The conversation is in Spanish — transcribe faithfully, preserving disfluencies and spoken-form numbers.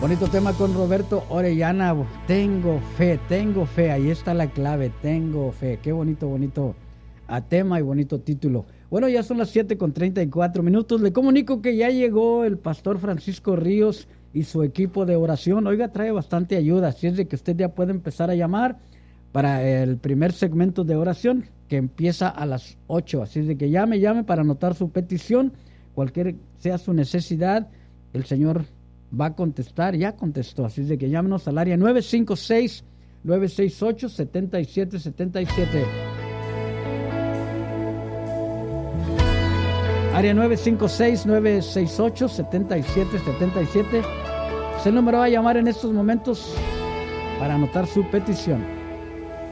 Bonito tema con Roberto Orellana. Tengo fe, tengo fe. Ahí está la clave, tengo fe. Qué bonito, bonito a tema y bonito título. Bueno, ya son las siete con treinta y cuatro minutos. Le comunico que ya llegó el pastor Francisco Ríos y su equipo de oración. Oiga, trae bastante ayuda, así es de que usted ya puede empezar a llamar para el primer segmento de oración que empieza a las ocho. Así es de que llame, llame para anotar su petición, cualquier sea su necesidad, el Señor va a contestar, ya contestó. Así es de que llámenos al área nueve cinco seis, nueve seis ocho, siete siete siete siete. Área nueve cinco seis, nueve seis ocho, siete siete siete siete. Es el número a llamar en estos momentos para anotar su petición.